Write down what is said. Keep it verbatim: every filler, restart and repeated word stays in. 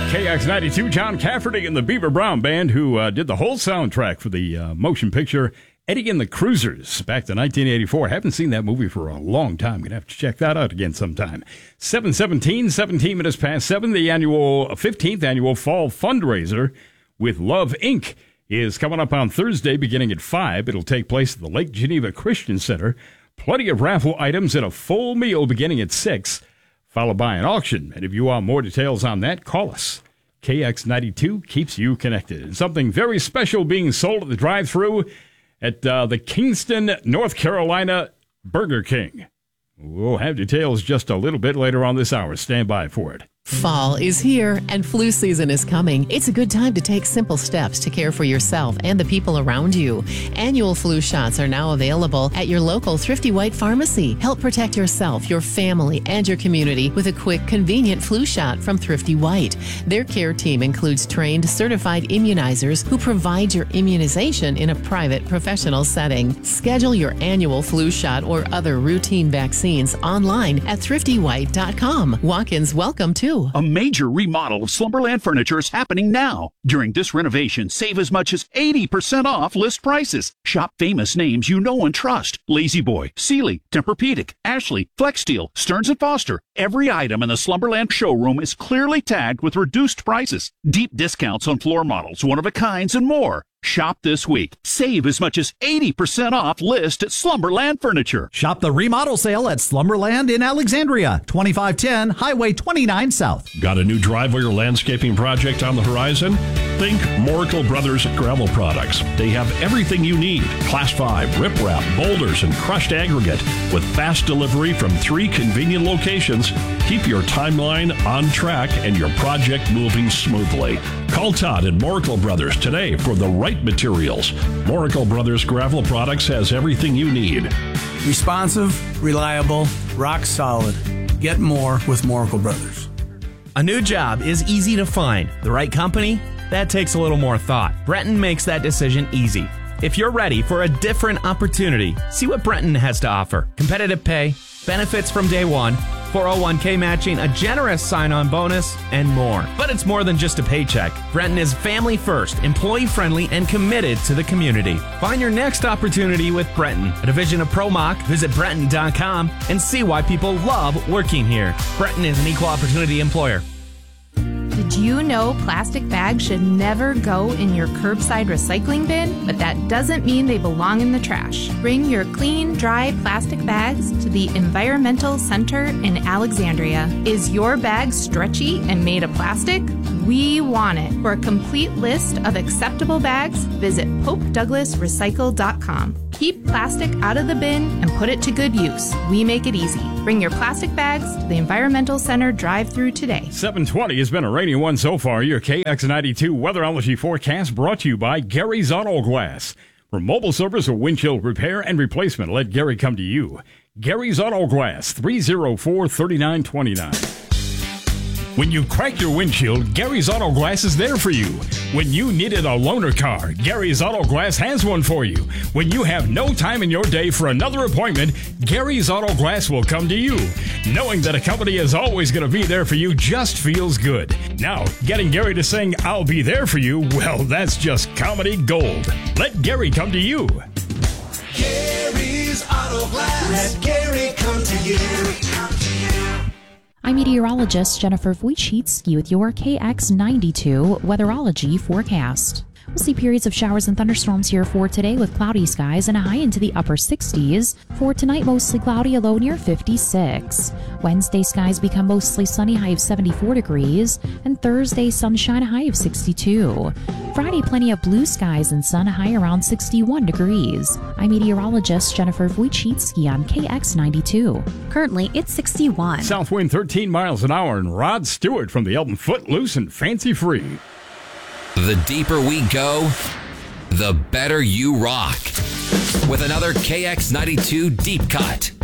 K X ninety-two, John Cafferty and the Beaver Brown Band, who uh, did the whole soundtrack for the uh, motion picture Eddie and the Cruisers back to nineteen eighty-four. Haven't seen that movie for a long time. Gonna have to check that out again sometime. seven seventeen, seventeen minutes past seven. The annual fifteenth annual fall fundraiser with Love Incorporated is coming up on Thursday beginning at five. It'll take place at the Lake Geneva Christian Center. Plenty of raffle items and a full meal beginning at six, followed by an auction. And if you want more details on that, call us. K X ninety-two keeps you connected. And something very special being sold at the drive-thru at uh, the Kingston, North Carolina Burger King. We'll have details just a little bit later on this hour. Stand by for it. Fall is here and flu season is coming. It's a good time to take simple steps to care for yourself and the people around you. Annual flu shots are now available at your local Thrifty White pharmacy. Help protect yourself, your family, and your community with a quick, convenient flu shot from Thrifty White. Their care team includes trained, certified immunizers who provide your immunization in a private, professional setting. Schedule your annual flu shot or other routine vaccines online at thrifty white dot com. Walk-ins welcome too. A major remodel of Slumberland Furniture is happening now. During this renovation, save as much as eighty percent off list prices. Shop famous names you know and trust. Lazy Boy, Sealy, Tempur-Pedic, Ashley, Flexsteel, Stearns and Foster. Every item in the Slumberland showroom is clearly tagged with reduced prices. Deep discounts on floor models, one-of-a-kinds, and more. Shop this week. Save as much as eighty percent off list at Slumberland Furniture. Shop the remodel sale at Slumberland in Alexandria, twenty-five ten Highway twenty-nine South. Got a new driveway or landscaping project on the horizon? Think Moracle Brothers Gravel Products. They have everything you need. Class five, riprap, boulders, and crushed aggregate with fast delivery from three convenient locations. Keep your timeline on track and your project moving smoothly. Call Todd and Moracle Brothers today for the right materials. Moracle Brothers Gravel Products has everything you need. Responsive, reliable, rock solid. Get more with Moracle Brothers. A new job is easy to find. The right company? That takes a little more thought. Brenton makes that decision easy. If you're ready for a different opportunity, see what Brenton has to offer. Competitive pay, benefits from day one, four oh one k matching, a generous sign-on bonus, and more. But it's more than just a paycheck. Brenton is family first, employee-friendly, and committed to the community. Find your next opportunity with Brenton, a division of ProMach. Visit Brenton dot com and see why people love working here. Brenton is an equal opportunity employer. Did you know plastic bags should never go in your curbside recycling bin? But that doesn't mean they belong in the trash. Bring your clean, dry plastic bags to the Environmental Center in Alexandria. Is your bag stretchy and made of plastic? We want it. For a complete list of acceptable bags, visit pope douglas recycle dot com. Keep plastic out of the bin and put it to good use. We make it easy. Bring your plastic bags to the Environmental Center drive-thru today. seven twenty has been a rainy one so far. Your K X ninety-two weatherology forecast brought to you by Gary's Auto Glass. For mobile service or windshield repair and replacement, let Gary come to you. Gary's Auto Glass, three oh four, three nine two nine. When you crack your windshield, Gary's Auto Glass is there for you. When you needed a loaner car, Gary's Auto Glass has one for you. When you have no time in your day for another appointment, Gary's Auto Glass will come to you. Knowing that a company is always going to be there for you just feels good. Now, getting Gary to sing, "I'll be there for you," well, that's just comedy gold. Let Gary come to you. Gary's Auto Glass. Let Gary come to you. I'm meteorologist Jennifer Wojcicki with your K X ninety-two weatherology forecast. We'll see periods of showers and thunderstorms here for today with cloudy skies and a high into the upper sixties. For tonight, mostly cloudy, a low near fifty-six. Wednesday, skies become mostly sunny, high of seventy-four degrees. And Thursday, sunshine, a high of sixty-two. Friday, plenty of blue skies and sun, a high around sixty-one degrees. I'm meteorologist Jennifer Wojcicki on K X ninety-two. Currently, it's sixty-one. South wind thirteen miles an hour, and Rod Stewart from the album Footloose and Fancy Free. The deeper we go, the better you rock. With another K X ninety-two Deep Cut.